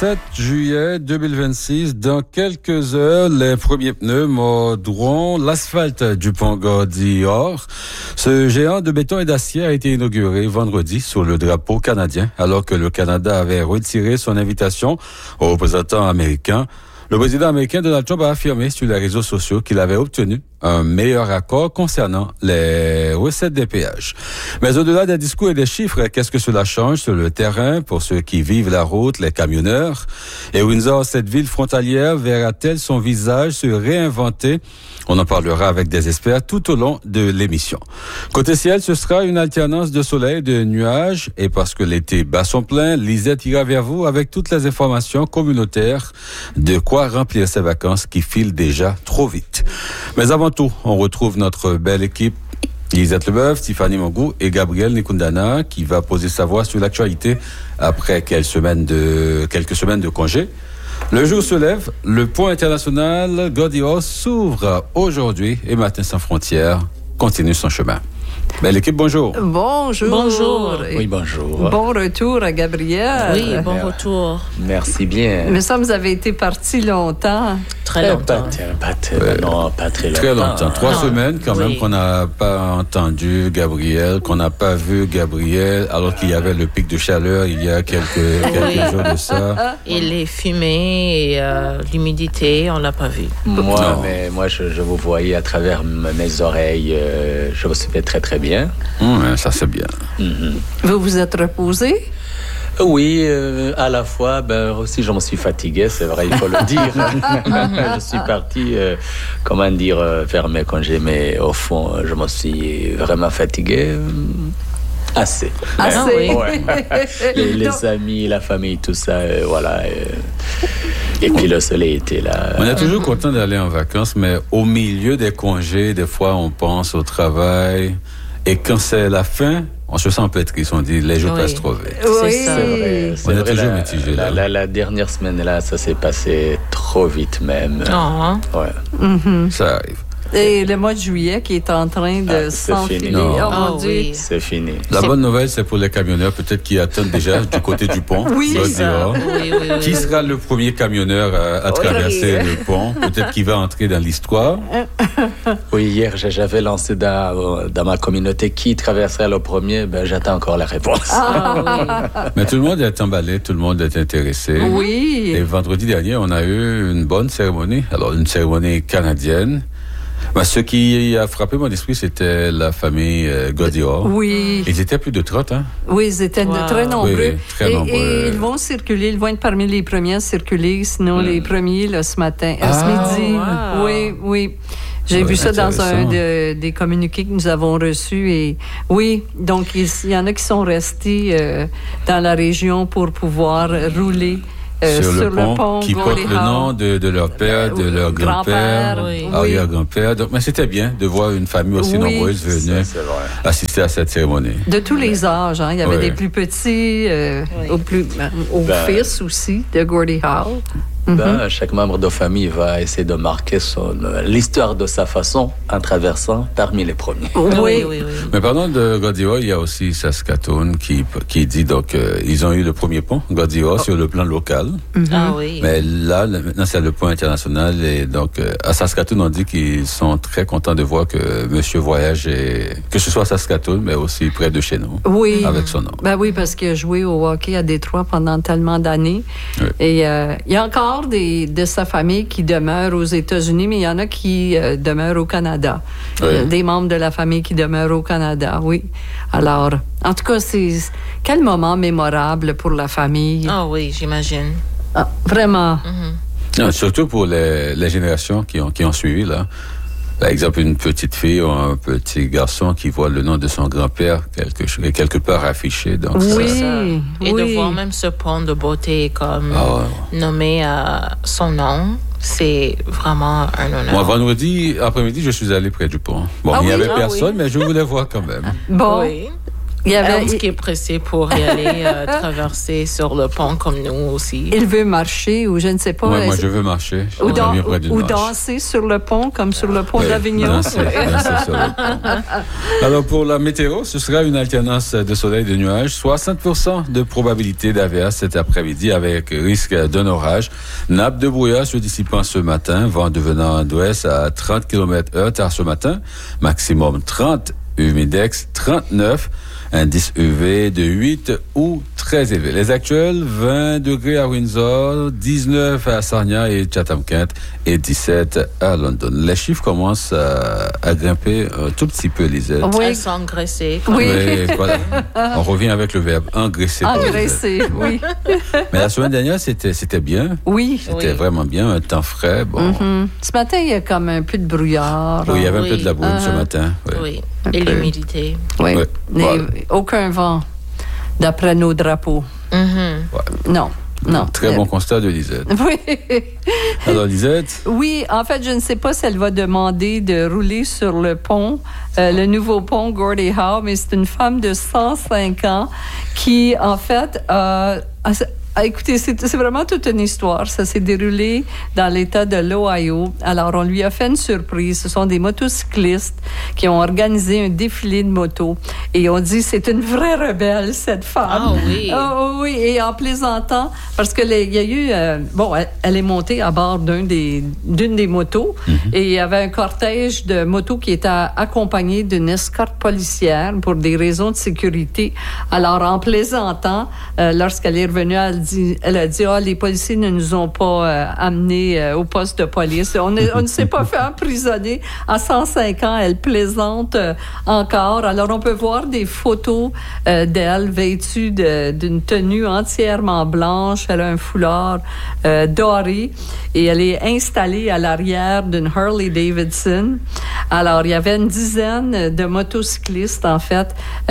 7 juillet 2026. Dans quelques heures, les premiers pneus mordront l'asphalte du pont Gordy-Or. Ce géant de béton et d'acier a été inauguré vendredi sous le drapeau canadien, alors que le Canada avait retiré son invitation aux représentants américains. Le président américain Donald Trump a affirmé sur les réseaux sociaux qu'il avait obtenu un meilleur accord concernant les recettes des péages. Mais au-delà des discours et des chiffres, qu'est-ce que cela change sur le terrain pour ceux qui vivent la route, les camionneurs? Et Windsor, cette ville frontalière, verra-t-elle son visage se réinventer? On en parlera avec des experts tout au long de l'émission. Côté ciel, ce sera une alternance de soleil et de nuages. Et parce que l'été bat son plein, Lisette ira vers vous avec toutes les informations communautaires de quoi remplir ses vacances qui filent déjà trop vite. Mais avant tout, on retrouve notre belle équipe. Lisette Leboeuf, Tiffany Mongou et Gabriel Nikundana qui va poser sa voix sur l'actualité après quelques semaines de congé. Le jour se lève, le pont international Gordy-Or s'ouvre aujourd'hui et Matin sans frontières continue son chemin. Belle équipe, bonjour. Bonjour. Bonjour. Oui, bonjour. Bon retour à Gabriel. Oui, bon retour. Merci bien. Mais ça, vous avez été parti longtemps. Très longtemps. Pas très longtemps. Très longtemps. 3 semaines quand même Oui. qu'on n'a pas entendu Gabriel, qu'on n'a pas vu Gabriel, alors qu'il y avait le pic de chaleur il y a quelques jours de ça. Et les fumées et l'humidité, on l'a pas vu. Moi, je vous voyais à travers mes oreilles. Je me souviens très, très bien. Ça, c'est bien. Vous vous êtes reposé? Oui, à la fois, aussi, je me suis fatigué, c'est vrai, il faut le dire. Je suis parti, faire mes congés, mais au fond, je me suis vraiment fatigué. Assez. Assez. Ouais. Les amis, la famille, tout ça, voilà. Et puis le soleil était là. On est toujours content d'aller en vacances, mais au milieu des congés, des fois, on pense au travail. Et quand c'est la fin, on se sent un peu triste. On dit, les jours passent trop vite. Oui. C'est vrai. On est toujours mitigé là. La dernière semaine, là, ça s'est passé trop vite même. Ouais. Ça arrive. Et le mois de juillet qui est en train de s'enfiler. Non. Oh mon Dieu. Oui. C'est fini. La bonne nouvelle, c'est pour les camionneurs, peut-être qui attendent déjà du côté du pont. Oui, C'est ça. Gordy-Or. Oui. Qui sera le premier camionneur à traverser le pont? Peut-être qu'il va entrer dans l'histoire. Oui, hier, j'avais lancé dans ma communauté qui traverserait le premier. J'attends encore la réponse. Mais tout le monde est emballé, tout le monde est intéressé. Oui. Et vendredi dernier, on a eu une bonne cérémonie. Alors, une cérémonie canadienne. Ce qui a frappé mon esprit, c'était la famille Gordy-Or. Oui. Ils étaient plus de 30, hein? Oui, ils étaient très nombreux. Oui, très nombreux. Et ils vont circuler, ils vont être parmi les premiers à circuler, sinon les premiers là, ce matin, ce midi. Wow. Oui. J'ai vu ça dans un des communiqués que nous avons reçus. Et oui, donc il y en a qui sont restés dans la région pour pouvoir rouler. Sur le pont qui porte le nom de leur père, de leur grand-père, arrière-grand-père. Donc, mais c'était bien de voir une famille aussi nombreuse venir assister à cette cérémonie. De tous les âges, hein. Il y avait des plus petits, au fils aussi de Gordie Howe. Chaque membre de famille va essayer de marquer l'histoire de sa façon en traversant parmi les premiers. Oui. Mais parlant de Gordy-Or, il y a aussi Saskatoon qui dit donc ils ont eu le premier pont Gordy-Or sur le plan local. Ah oui. Mais là, maintenant, c'est le pont international. Et donc, à Saskatoon, on dit qu'ils sont très contents de voir que monsieur voyage, que ce soit à Saskatoon, mais aussi près de chez nous. Oui. Avec son nom. Oui, parce qu'il a joué au hockey à Détroit pendant tellement d'années. Oui. Et il y a encore de sa famille qui demeurent aux États-Unis, mais il y en a qui demeurent au Canada. Oui. Des membres de la famille qui demeurent au Canada, oui. Alors, en tout cas, c'est quel moment mémorable pour la famille. Ah oui, j'imagine. Ah, vraiment. Non, surtout pour les générations qui ont suivi, là. Par exemple, une petite fille ou un petit garçon qui voit le nom de son grand-père quelque part affiché. Donc oui, ça. Et de voir même ce pont de beauté comme nommé à son nom, c'est vraiment un honneur. Moi, vendredi après-midi, je suis allé près du pont. Bon, il n'y avait personne, mais je voulais voir quand même. Bon. Oui. Il y avait qui est pressé pour y aller traverser sur le pont comme nous aussi. Il veut marcher ou je ne sais pas. Ouais, moi, je veux marcher. Ou danser sur le pont, comme sur le pont d'Avignon. Danser sur le pont. Alors, pour la météo, ce sera une alternance de soleil et de nuages. 60% de probabilité d'averse cet après-midi avec risque d'un orage. Nappe de brouillard se dissipant ce matin. Vent devenant d'ouest à 30 km/h tard ce matin. Maximum 30. Humidex 39, indice UV de 8 ou très élevé. Les actuels, 20 degrés à Windsor, 19 à Sarnia et Chatham-Kent et 17 à London. Les chiffres commencent à grimper un tout petit peu, Lisette. Oui. Elles sont engraissées. Oui. Voilà. On revient avec le verbe engraisser. Engraisser, oui. Mais la semaine dernière, c'était bien. Oui. C'était vraiment bien, un temps frais. Bon. Mm-hmm. Ce matin, il y a comme un peu de brouillard. Oui, il y avait un peu de la brume ce matin. Oui. Et l'humidité. Oui. Ouais. Voilà. Aucun vent, d'après nos drapeaux. Mm-hmm. Non. Très bon constat de Lisette. Oui. Alors, Lisette? Oui, en fait, je ne sais pas si elle va demander de rouler sur le pont, le nouveau pont Gordie Howe, mais c'est une femme de 105 ans qui, en fait, écoutez, c'est vraiment toute une histoire. Ça s'est déroulé dans l'État de l'Ohio. Alors, on lui a fait une surprise. Ce sont des motocyclistes qui ont organisé un défilé de motos. Et on dit, c'est une vraie rebelle, cette femme. Ah oui. Oui, et en plaisantant, parce que il y a eu... elle est montée à bord d'une des motos. Mm-hmm. Et il y avait un cortège de motos qui était accompagné d'une escorte policière pour des raisons de sécurité. Alors, en plaisantant, lorsqu'elle est revenue, elle a dit, les policiers ne nous ont pas amenés au poste de police. On ne s'est pas fait emprisonner. À 105 ans, elle plaisante encore. Alors, on peut voir des photos d'elle vêtue d'une tenue entièrement blanche. Elle a un foulard doré et elle est installée à l'arrière d'une Harley Davidson. Alors, il y avait une dizaine de motocyclistes, en fait,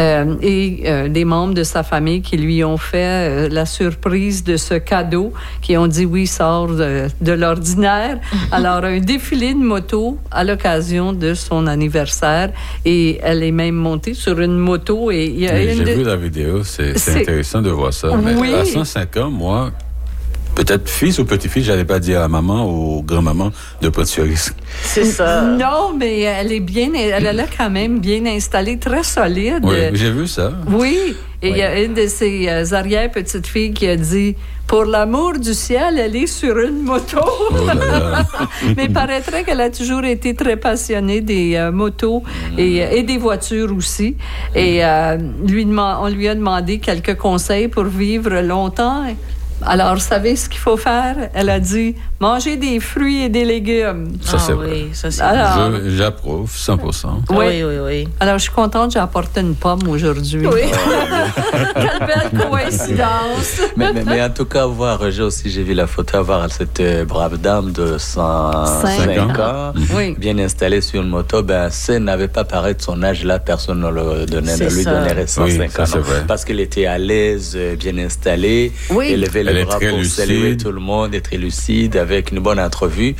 et des membres de sa famille qui lui ont fait la surprise de ce cadeau, qui ont dit oui, sort de l'ordinaire. Alors, un défilé de moto à l'occasion de son anniversaire, et elle est même montée sur une moto. Et j'ai vu la vidéo, c'est intéressant de voir ça. Mais oui. À 105 ans, moi, peut-être fils ou petit-fils, j'allais pas dire à maman ou grand-maman de prendre ce risque. C'est ça. Non, mais elle est là quand même bien installée, très solide. Oui, j'ai vu ça. Oui, et il y a une de ses arrière-petites-filles qui a dit, pour l'amour du ciel, elle est sur une moto. Oh là là. Mais il paraîtrait qu'elle a toujours été très passionnée des motos et des voitures aussi. Et on lui a demandé quelques conseils pour vivre longtemps. Alors, vous savez ce qu'il faut faire? Elle a dit, manger des fruits et des légumes. Ça, c'est vrai. Ça, c'est Alors, j'approuve, 100%. Oui. Alors, je suis contente, j'ai apporté une pomme aujourd'hui. Oui. Quelle belle coïncidence. mais en tout cas, Roger aussi, j'ai vu la photo, voir cette brave dame de 105 ans, bien installée sur une moto. Si elle n'avait pas parlé de son âge, là, personne ne lui donnerait 105 ans. Parce qu'elle était à l'aise, bien installée. Oui. Elle levait les bras pour saluer tout le monde, être très lucide, avec une bonne entrevue.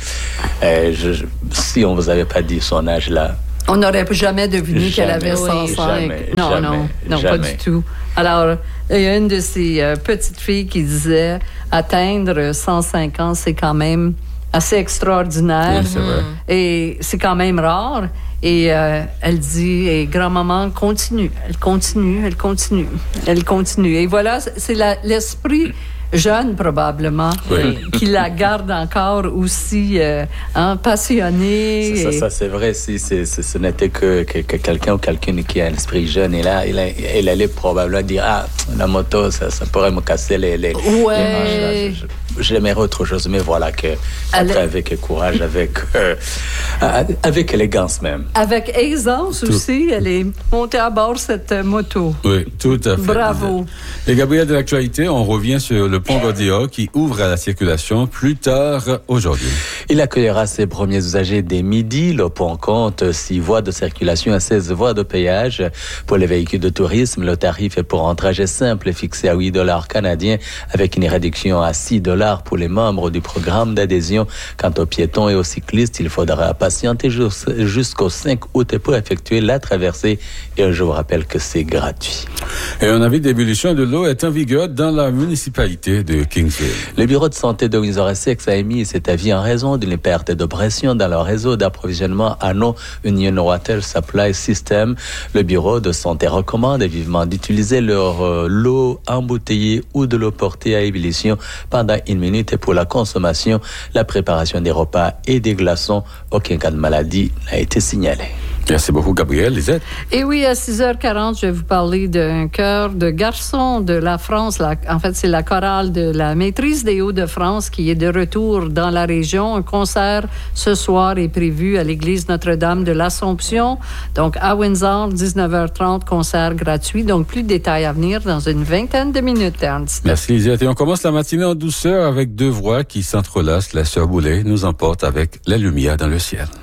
Si on ne vous avait pas dit son âge là, on n'aurait jamais deviné qu'elle avait 105. Non, pas du tout. Alors, il y a une de ces petites filles qui disait, atteindre 105 ans, c'est quand même assez extraordinaire. Oui, c'est vrai. Et c'est quand même rare. Et elle dit, et grand-maman continue. Elle continue. Et voilà, c'est l'esprit jeune, probablement, qui la garde encore aussi passionnée. Ça, c'est vrai. Si ce n'était que quelqu'un ou quelqu'une qui a un esprit jeune, et là, elle allait probablement dire, la moto, ça pourrait me casser les manches. J'aimerais autre chose, mais voilà que avec courage, avec élégance même. Avec aisance aussi, elle est montée à bord cette moto. Oui, tout à fait. Bravo. Et Gabriel, de l'actualité, on revient sur le pont Gordie Howe qui ouvre à la circulation plus tard aujourd'hui. Il accueillera ses premiers usagers dès midi. Le pont compte 6 voies de circulation et 16 voies de péage. Pour les véhicules de tourisme, le tarif est pour entrée simple fixé à $8 canadiens avec une réduction à $6 $ pour les membres du programme d'adhésion. Quant aux piétons et aux cyclistes, il faudra patienter jusqu'au 5 août pour effectuer la traversée. Et je vous rappelle que c'est gratuit. Et un avis d'ébullition de l'eau est en vigueur dans la municipalité de Kingsville. Le bureau de santé de Windsor-Essex a émis cet avis en raison d'une perte de pression dans leur réseau d'approvisionnement en eau Union Water Supply System. Le bureau de santé recommande vivement d'utiliser leur l'eau embouteillée ou de l'eau portée à ébullition pendant 1 minute pour la consommation, la préparation des repas et des glaçons. Aucun cas de maladie n'a été signalé. Merci beaucoup, Gabriel. Lisette? Et oui, à 6h40, je vais vous parler d'un chœur de garçons de la France. En fait, c'est la chorale de la Maîtrise des Hauts-de-France qui est de retour dans la région. Un concert ce soir est prévu à l'église Notre-Dame de l'Assomption. Donc, à Windsor, 19h30, concert gratuit. Donc, plus de détails à venir dans une vingtaine de minutes, Ernst. Merci, Lisette. Et on commence la matinée en douceur avec 2 voix qui s'entrelacent. La sœur Boulay nous emporte avec la lumière dans le ciel.